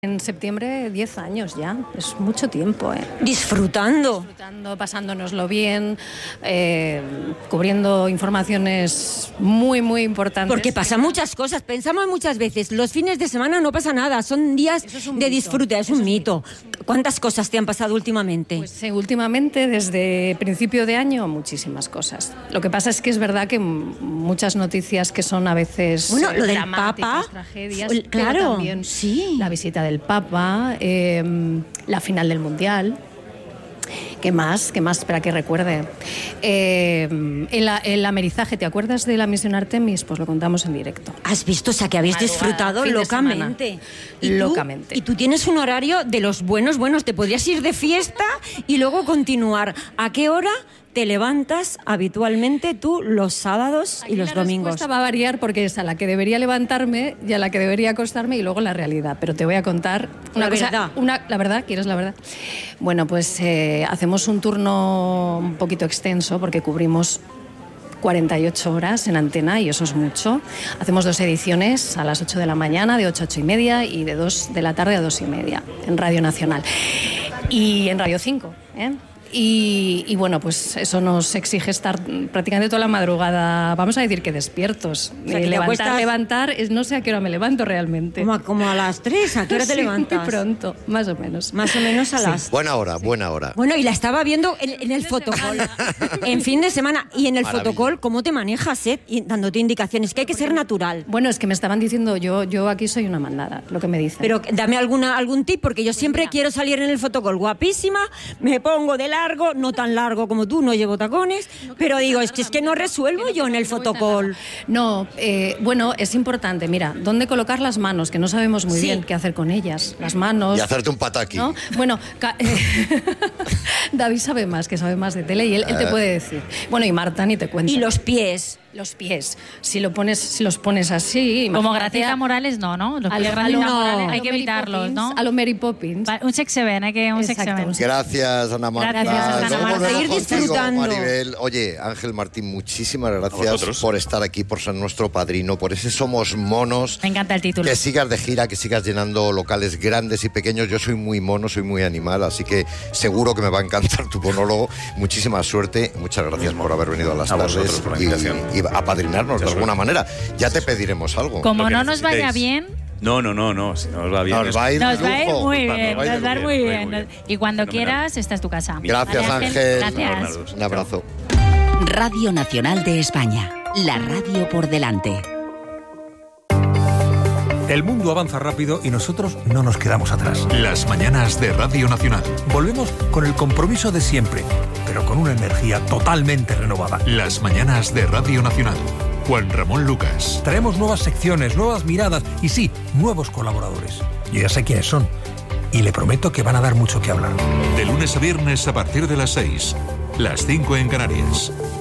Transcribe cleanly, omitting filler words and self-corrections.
En septiembre, 10 años ya, es mucho tiempo. Disfrutando, pasándonoslo bien, cubriendo informaciones muy, muy importantes. Porque pasan muchas cosas, pensamos muchas veces, los fines de semana no pasa nada, son días de disfrute, es un mito. ¿Cuántas cosas te han pasado últimamente? Pues últimamente, desde principio de año, muchísimas cosas. Lo que pasa es que es verdad que muchas noticias que son a veces lo del Papa, tragedias, claro, pero también sí. La visita del Papa, la final del Mundial. ¿Qué más? Espera que recuerde. El amerizaje, ¿te acuerdas de la misión Artemis? Pues lo contamos en directo. ¿Has visto? O sea, que habéis disfrutado locamente. Locamente. Y tú tienes un horario de los buenos. Te podrías ir de fiesta y luego continuar. ¿A qué hora te levantas habitualmente tú los sábados y los domingos? La respuesta va a variar porque es a la que debería levantarme y a la que debería acostarme y luego la realidad. Pero te voy a contar una cosa. ¿La verdad? ¿Quieres la verdad? Bueno, pues hacemos un turno un poquito extenso porque cubrimos 48 horas en antena y eso es mucho. Hacemos 2 ediciones a las 8 de la mañana, de 8 a 8:30 y de 2 de la tarde a 2:30 en Radio Nacional y en Radio 5, Y bueno, pues eso nos exige estar prácticamente toda la madrugada, vamos a decir que despiertos. O sea, que levantar, no sé a qué hora me levanto realmente. Como a las 3, ¿a qué hora te levantas? Muy pronto, más o menos. Más o menos a las... Buena hora. Bueno, y la estaba viendo en el fotocall, en fin de semana, y en el fotocall, ¿cómo te manejas, dándote indicaciones? Que hay que ser natural. Bueno, es que me estaban diciendo, yo aquí soy una mandada, lo que me dicen. Pero dame algún tip, porque yo siempre quiero salir en el fotocall guapísima, me pongo de largo, no tan largo como tú, no llevo tacones, pero digo, es que no resuelvo yo en el fotocall. No, bueno, es importante, mira, dónde colocar las manos, que no sabemos muy bien qué hacer con ellas. Las manos... Y hacerte un pataki. ¿No? Bueno, David sabe más de tele y él te puede decir. Bueno, y Marta ni te cuento. Y los pies. Los pies, si los pones así... Como Graciela Morales, no. Los pies Morales hay que evitarlos, ¿no? A lo Mary Poppins. Un sexeben, un sexeben. Gracias, Ana Marta. Gracias, Ana Marta. Seguir disfrutando. Maribel. Oye, Ángel Martín, muchísimas gracias por estar aquí, por ser nuestro padrino, por ese Somos Monos. Me encanta el título. Que sigas de gira, que sigas llenando locales grandes y pequeños. Yo soy muy mono, soy muy animal, así que seguro que me va a encantar tu monólogo. Muchísima suerte. Muchas gracias por haber venido a las tardes y apadrinarnos de alguna manera. Ya te pediremos algo. Como no nos vaya bien... No, si no nos va bien. Nos va a ir muy bien, nos va a ir muy bien. Y cuando quieras, esta es tu casa. Gracias, Ángel. Gracias. Un abrazo. Radio Nacional de España. La radio por delante. El mundo avanza rápido y nosotros no nos quedamos atrás. Las mañanas de Radio Nacional. Volvemos con el compromiso de siempre, pero con una energía totalmente renovada. Las mañanas de Radio Nacional. Juan Ramón Lucas. Traemos nuevas secciones, nuevas miradas y sí, nuevos colaboradores. Yo ya sé quiénes son y le prometo que van a dar mucho que hablar. De lunes a viernes a partir de las 6, las 5 en Canarias.